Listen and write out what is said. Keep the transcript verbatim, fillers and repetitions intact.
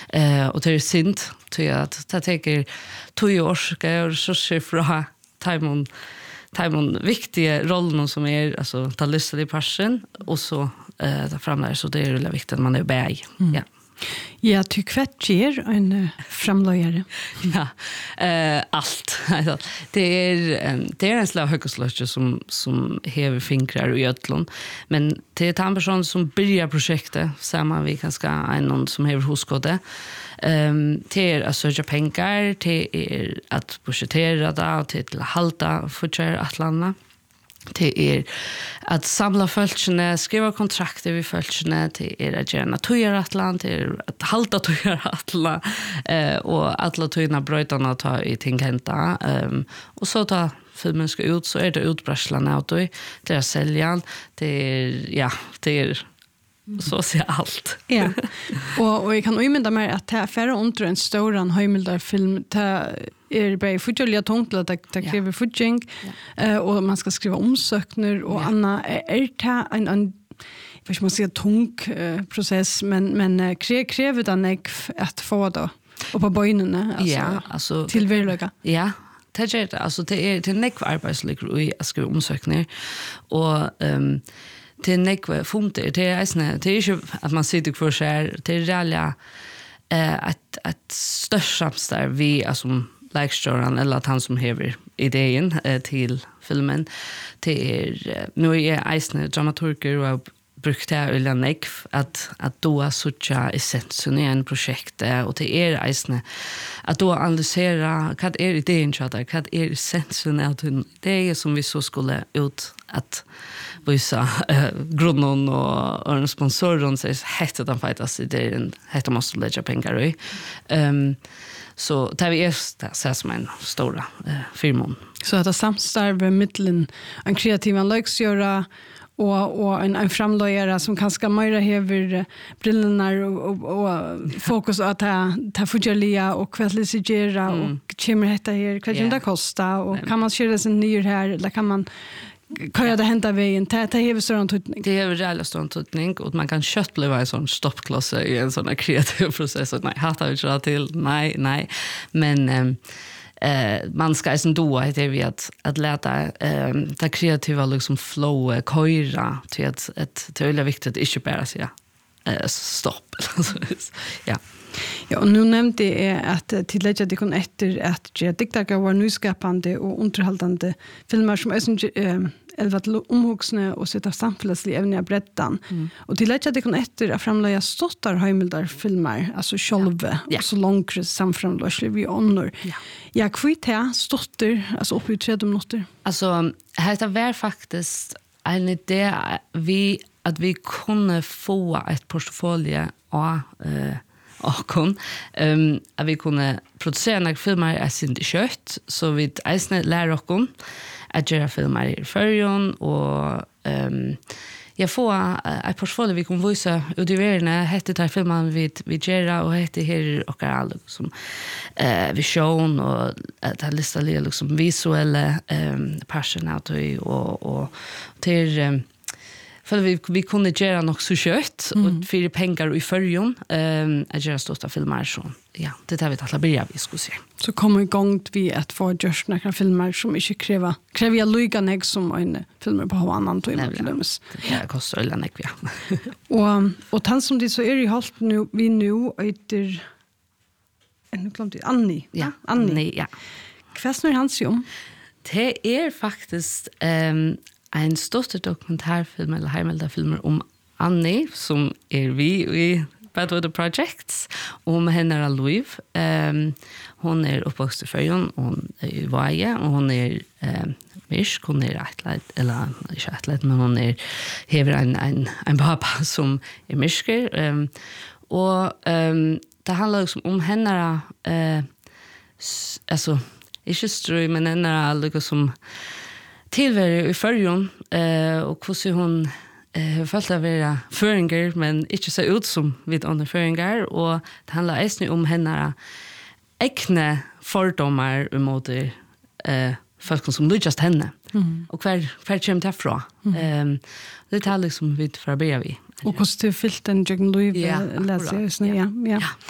Eh, och det är synd till att det tar tio år ska jag resurser från Taimon Taimon viktiga rollen som är alltså ta lyssna i passion och så eh ta fram där så det är väldigt viktigt att man är bäg. Mm. Ja. Ja, ty kvart ger en uh, framlöjare. Ja, eh allt. Alltså, det är um, det är en slags högskola som som häver fingrar i ödlon. Men det är en person som börjar projektet samma vi kan ska en någon som häver huskode. Ehm det är att söka pengar, det är att budgetera det till att hålla för att landa. Det är att samla fölkene, skriva kontrakter vid fölkene, det är att göra tujaratland, det är att halta tujaratland eh, och alla tujna bröjtarna ta i tinghänta. Um, och så ta filmen ska ut så är det utbrärslan av det, det är säljan, det är, ja, det är så ser allt. Ja, och, och jag kan umynda mig att det är färre under en stor höjmildarfilm, det är bara futjaliga tungt att det kräver futjing uh, och man ska skriva omsökner och ja. Anna är det en, en vad ska man säga tung uh, process men, men uh, kräver det att få det och på böjnerna alltså, ja, alltså, till verkliga. Ja, det är det. Alltså det är till nekv arbetsliker i att skriva omsökner och um, det är nekva funter, det är såna det är ju att man sitter för sig det är reella eh att att största vi alltså likestoryn eller att han som häver idén eh, till filmen det är nu är isne dramaturger och brukt det eller nekv att att då sucha essensen i en projekt och det är isne att då analysera vad är idén så där vad är essensen av det är som vi så skulle ut att visa uh, grunnen och, och en sponsor säger heter den fightas det är heter måste lägga pengar i. Um, så tar vi är så som en stora uh, firma. Så att det samstarve mittlen en kreativ anläggsgöra och och en en framlöjare som kanske mer häver brillorna och, och, och fokus att ta ta fujalia och kvalificera mm. och kommer detta här vad yeah. det kostar och mm. kan man köra sin nyr här eller kan man kan jag det hända vägen ta ta häver sån tutning det är reellt sån tutning och man kan kött bli en sån stoppkloss i en sån kreativ process nej hatar vi så till nej nej men um, Eh man ska ju ändå det vi att att lära eh det kreativa liksom flow köra till ett ett det är viktigt att inte bara säga eh stopp ja. Ja, och nu nämnde jag att tillägga det kon efter att jag diktaga var nyskapande och underhållande filmer som är eh elva till omhugsne och sätta samhällsliga ämnen i breddan. Mm. Och tillägga det kon efter att framlägga stottar höjmildar filmer, alltså själva, ja. Och så långt samframlöslig vi honor. Ja. Jag kvitt här stottar, alltså upp i tredje minuter. Alltså, här var faktiskt en idé vi, att vi kunde få ett portfolio av eh, och um, att vi kunde producera några filmer i sin kött så vi ägstna lär oss att göra filmer i förrjön och um, jag får ett portfolio vi kan visa ut i världen heter det här filmen vi, vi gör och heter här och alla liksom uh, vision och att ha listat liksom visuella um, personer och, och till um, för vi vi kunde göra något så kött mm. och för pengar i förrjon ehm att göra stora filmer så ja det tar vi att börja vi ska se så kommer igång vi att få just några filmer som inte kräver kräver jag lika näck som en filmer på annan då i films det kostar eller näck ja och och tant som det så är i halt nu vi nu efter en klart Annie ja Annie ja kväsnar hans ju det är faktiskt ehm en stor dokumentärfilm eller heimeldafilmer om Annie som är vi i Bad Weather Projects om henne Louise. Um, hon är uppvuxen i Färjön, hon är i Vaje och hon är um, mysk, hon är atlet, eller inte atlet, men hon är hever en, en, en pappa som är mysker. Um, och um, det handlar liksom om henne uh, alltså, inte ströj, men henne liksom tillvärde i Färjön eh och hur hon eh följt av vara föringar men inte så ut som vid andra föringar och det handlar även om henne äkne fördomar emot eh folk som lyckas henne mm. och kvar kvar kommer det från mm. eh det tar liksom vid för B V och hur det fyllt en jag nu läser ja ja ja